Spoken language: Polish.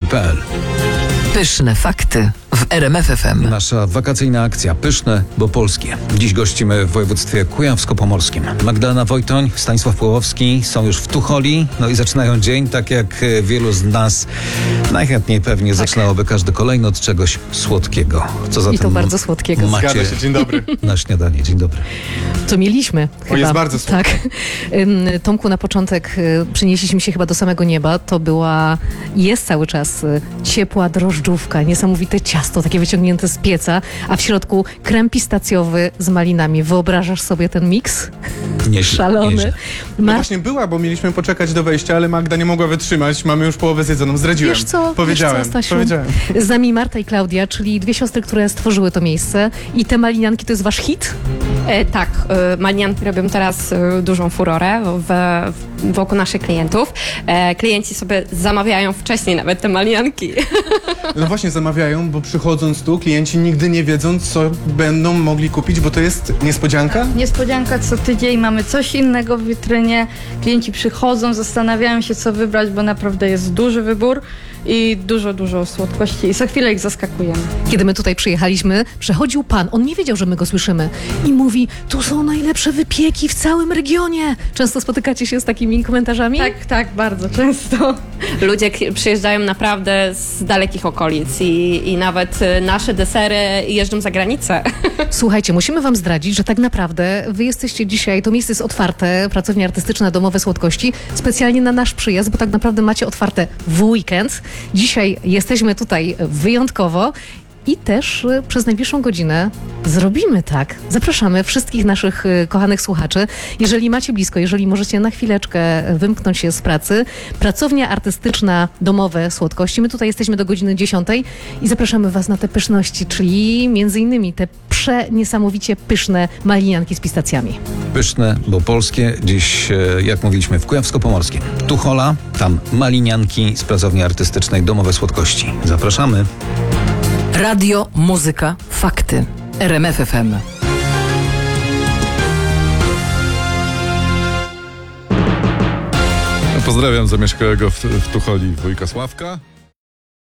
rmfFM.pl. Pyszne fakty w RMF FM. Nasza wakacyjna akcja Pyszne, bo polskie. Dziś gościmy w województwie kujawsko-pomorskim. Magdalena Wojtoń, Stanisław Pułowski są już w Tucholi, no i zaczynają dzień, tak jak wielu z nas najchętniej pewnie zaczynałoby każdy kolejny od czegoś słodkiego. Co za I to bardzo słodkiego. macie Zgadza się, dzień dobry. na śniadanie. Dzień dobry. To mieliśmy chyba. jest bardzo słodko. Tak. Tomku, na początek przenieśliśmy się chyba do samego nieba. To była, jest cały czas ciepła drożdżówka, niesamowite ciasto, takie wyciągnięte z pieca, a w środku krem pistacjowy z malinami. Wyobrażasz sobie ten miks? Nieźle, Szalony. nieźle. No właśnie była, bo mieliśmy poczekać do wejścia, ale Magda nie mogła wytrzymać. Mamy już połowę zjedzoną. Zdradziłem. Wiesz co? Powiedziałem. Wiesz co, Stasiu? Powiedziałem. Z nami Marta i Klaudia, czyli dwie siostry, które stworzyły to miejsce. I te malinianki to jest wasz hit? Tak, malinianki robią teraz dużą furorę wokół naszych klientów. Klienci sobie zamawiają wcześniej nawet te malinianki. No właśnie zamawiają, bo przychodząc tu, klienci nigdy nie wiedzą, co będą mogli kupić, bo to jest niespodzianka. Niespodzianka co tydzień, mamy coś innego w witrynie. Klienci przychodzą, zastanawiają się, co wybrać, bo naprawdę jest duży wybór i dużo słodkości i za chwilę ich zaskakujemy. Kiedy my tutaj przyjechaliśmy, przechodził pan, on nie wiedział, że my go słyszymy i mówi, tu są najlepsze wypieki w całym regionie. Często spotykacie się z takimi komentarzami? Tak, bardzo często. Ludzie przyjeżdżają naprawdę z dalekich okolic i nawet nasze desery jeżdżą za granicę. Słuchajcie, musimy wam zdradzić, że tak naprawdę wy jesteście dzisiaj, to miejsce jest otwarte, pracownia artystyczna Domowe Słodkości, specjalnie na nasz przyjazd, bo tak naprawdę macie otwarte w weekend. Dzisiaj jesteśmy tutaj wyjątkowo i też przez najbliższą godzinę zrobimy tak. Zapraszamy wszystkich naszych kochanych słuchaczy. Jeżeli macie blisko, jeżeli możecie na chwileczkę wymknąć się z pracy, pracownia artystyczna Domowe Słodkości. My tutaj jesteśmy do godziny 10 i zapraszamy was na te pyszności, czyli między innymi te niesamowicie pyszne malinianki z pistacjami. Pyszne, bo polskie. Dziś, jak mówiliśmy, w kujawsko-pomorskim. Tuchola, tam malinianki z pracowni artystycznej Domowe Słodkości. Zapraszamy. Radio, muzyka, fakty. RMF FM. Pozdrawiam zamieszkałego w Tucholi wujka Sławka.